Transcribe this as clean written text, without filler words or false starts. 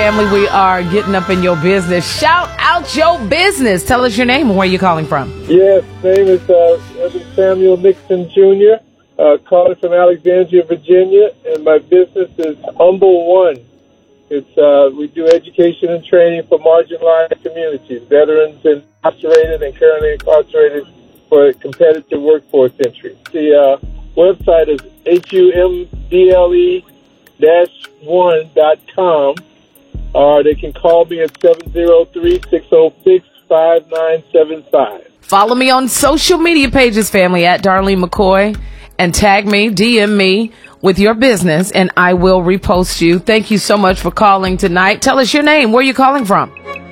family. We are getting up in your business. Shout out your business. Tell us your name and where you're calling from. Yes, name is Evan Samuel Nixon Jr., calling from Alexandria, Virginia, and my business is Humble One. It's we do education and training for marginalized communities, veterans incarcerated and currently incarcerated for competitive workforce entry. The website is humble-1.com, or they can call me at 703-606-5975. Follow me on social media pages, family, at Darlene McCoy, and tag me, DM me with your business, and I will repost you. Thank you so much for calling tonight. Tell us your name. Where are you calling from?